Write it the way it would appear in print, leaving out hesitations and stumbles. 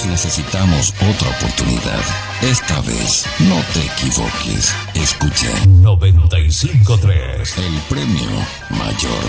Todos necesitamos otra oportunidad. Esta vez, no te equivoques. Escucha 95.3. el premio mayor.